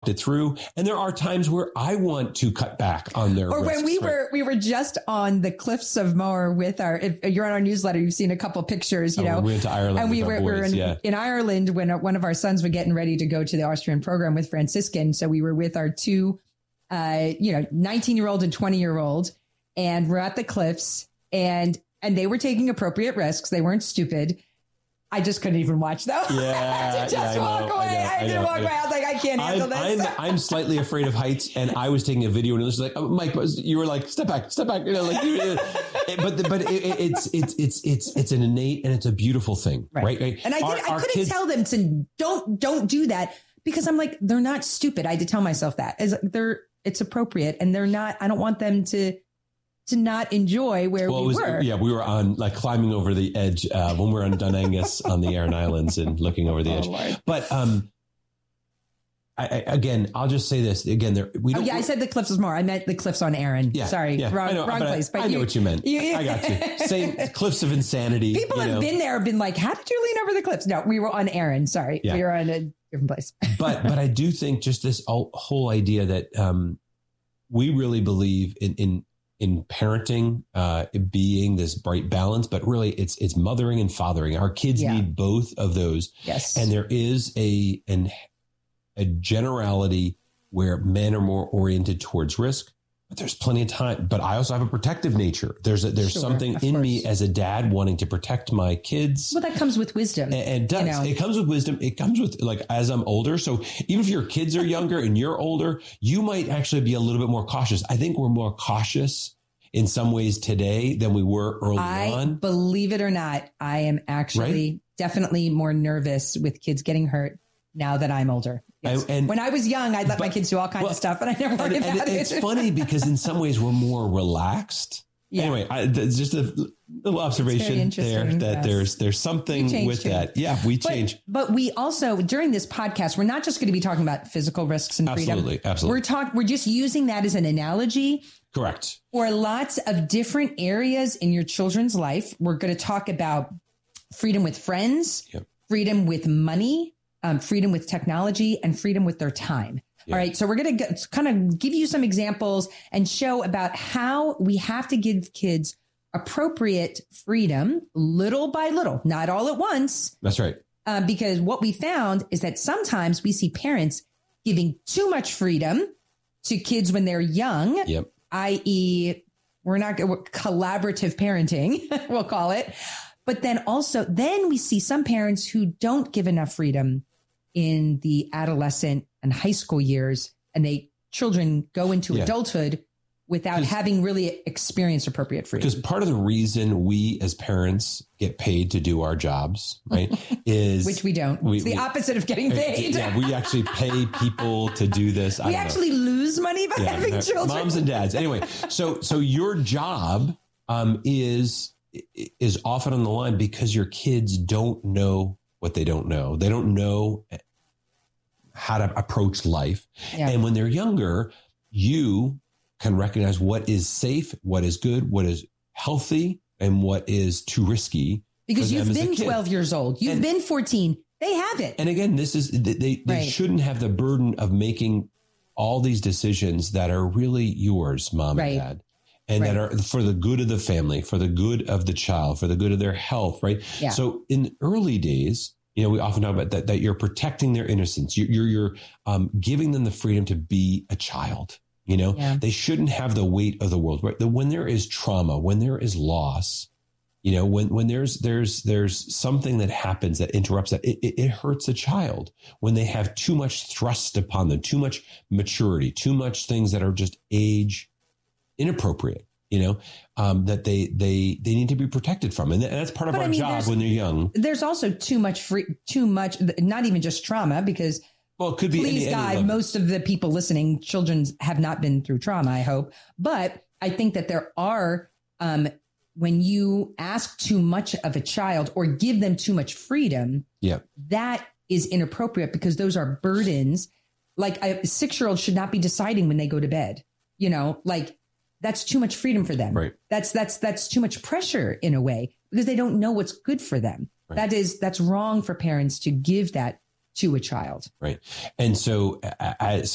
talked it through. And there are times where I want to cut back on their or risks, when we were just on the cliffs of Moher with if you're on our newsletter, you've seen a couple pictures, we went to Ireland and we were in Ireland when one of our sons was getting ready to go to the Austrian program with Franciscan. So we were with our two, 19-year-old and 20-year-old, and we're at the cliffs and they were taking appropriate risks. They weren't stupid. I just couldn't even watch though. Yeah, I had to just walk away. I had to walk away. I was like, I can't handle this. I'm slightly afraid of heights, and I was taking a video, and it was like, oh, Mike, you were like, step back, but it's an innate and it's a beautiful thing, right? And I couldn't tell them to don't do that because I'm like, they're not stupid. I had to tell myself that it's appropriate, and they're not. I don't want them to not enjoy where we were. Yeah, we were on climbing over the edge when we were on Dun Angus on the Aran Islands and looking over the edge. Lord. But I'll just say this again. I said the cliffs was more. I meant the cliffs on Aran. Yeah, sorry, wrong place. But I know what you meant. I got you. Same cliffs of insanity. People have been there, been like, how did you lean over the cliffs? No, we were on Aran. Sorry, we were on a different place. but I do think just this whole idea that we really believe in parenting, being this bright balance, but really it's mothering and fathering. Our kids need both of those. Yes. And there is a generality where men are more oriented towards risk, but there's plenty of time. But I also have a protective nature. There's something in me as a dad wanting to protect my kids. Well, that comes with wisdom. And it does. It comes with wisdom. It comes with as I'm older. So even if your kids are younger and you're older, you might actually be a little bit more cautious. I think we're more cautious in some ways today than we were early on. Believe it or not, I am actually definitely more nervous with kids getting hurt now that I'm older. Yes. And when I was young, I'd let my kids do all kinds of stuff, but I never worried about it. It's funny because in some ways we're more relaxed. Yeah. Anyway, just a little observation there that there's something with that. Yeah, we change. But we also, during this podcast, we're not just going to be talking about physical risks and freedom. Absolutely. We're just using that as an analogy. Correct. For lots of different areas in your children's life. We're going to talk about freedom with friends, freedom with money, freedom with technology, and freedom with their time. Yeah. All right. So we're going to kind of give you some examples and show about how we have to give kids appropriate freedom little by little, not all at once. That's right. Because what we found is that sometimes we see parents giving too much freedom to kids when they're young, i.e. we're not collaborative parenting, we'll call it. But then we see some parents who don't give enough freedom in the adolescent and high school years, and children go into adulthood without having really experienced appropriate freedom. Because part of the reason we as parents get paid to do our jobs, right, is... Which we don't. It's the opposite of getting paid. We actually pay people to do this. We actually lose money by having children. Moms and dads. Anyway, so your job is often on the line because your kids don't know what they don't know. They don't know how to approach life. Yeah. And when they're younger, you can recognize what is safe, what is good, what is healthy, and what is too risky. Because you've been 12 years old. You've been 14. They have it. And again, this is, they shouldn't have the burden of making all these decisions that are really yours, mom and dad. And that are for the good of the family, for the good of the child, for the good of their health, right? Yeah. So in the early days, we often talk about that you're protecting their innocence. You're giving them the freedom to be a child. They shouldn't have the weight of the world. Right? When there is trauma, when there is loss, when there's something that happens that interrupts that, it hurts a child. When they have too much thrust upon them, too much maturity, too much things that are just age inappropriate. That they need to be protected from. And that's part of our job when they're young. There's also too much, not even just trauma, because it could be please God, most of the people listening, children have not been through trauma, I hope. But I think that there are, when you ask too much of a child or give them too much freedom, that is inappropriate because those are burdens. Like a 6-year-old should not be deciding when they go to bed, that's too much freedom for them. Right. That's too much pressure in a way because they don't know what's good for them. Right. That's wrong for parents to give that to a child. Right. And so